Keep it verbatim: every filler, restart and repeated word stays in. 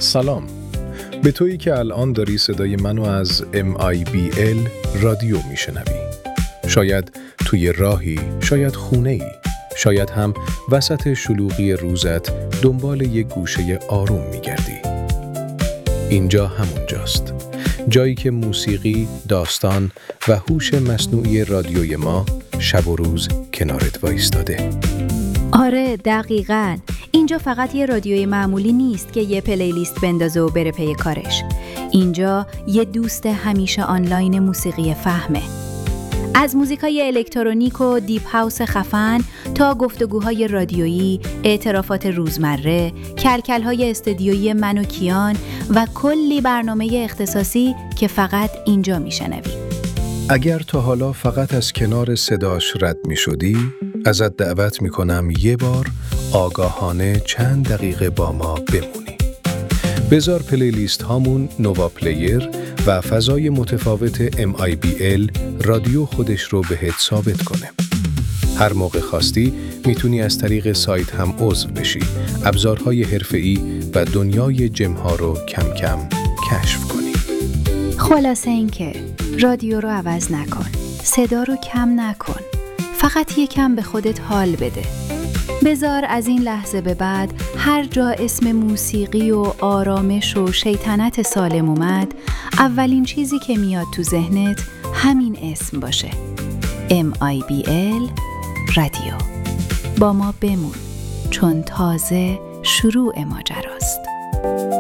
سلام، به تویی که الان داری صدای منو از ام آی بی ال رادیو میشنوی. شاید توی راهی، شاید خونه‌ای، شاید هم وسط شلوغی روزت دنبال یک گوشه آروم میگردی. اینجا همونجاست، جایی که موسیقی، داستان و هوش مصنوعی رادیوی ما شب و روز کنارت وایستاده. آره دقیقاً. اینجا فقط یه رادیوی معمولی نیست که یه پلیلیست بندازه و بره پی کارش. اینجا یه دوست همیشه آنلاین موسیقی فهمه. از موزیکای الکترونیک و دیپ هاوس خفن تا گفتگوهای رادیویی، اعترافات روزمره، کلکل‌های استدیویی من و کیان و کلی برنامه اختصاصی که فقط اینجا میشنوی. اگر تا حالا فقط از کنار صداش رد می شدی، ازت دعوت می کنم یه بار آگاهانه چند دقیقه با ما بمونی. بذار پلیلیست هامون نووا پلیر و فضای متفاوت ام آی بی ال رادیو خودش رو بهت ثابت کنه. هر موقع خواستی میتونی از طریق سایت هم عضو بشی، ابزارهای حرفه‌ای و دنیای جمها رو کم کم کشف کنی. خلاصه این که رادیو رو عوض نکن، صدا رو کم نکن، فقط یکم به خودت حال بده. بذار از این لحظه به بعد هر جا اسم موسیقی و آرامش و شیطنت سالم اومد، اولین چیزی که میاد تو ذهنت همین اسم باشه: ام آی بی ال رادیو. با ما بمون، چون تازه شروع ماجرا.